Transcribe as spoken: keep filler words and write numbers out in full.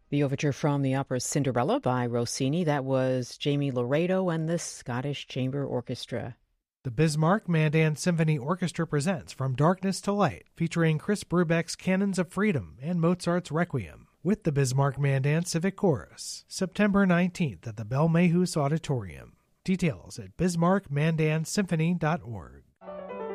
The overture from the opera Cinderella by Rossini. That was Jamie Laredo and the Scottish Chamber Orchestra. The Bismarck Mandan Symphony Orchestra presents From Darkness to Light, featuring Chris Brubeck's Canons of Freedom and Mozart's Requiem, with the Bismarck Mandan Civic Chorus, September nineteenth at the Belmehus Auditorium. Details at bismarck mandan symphony dot org.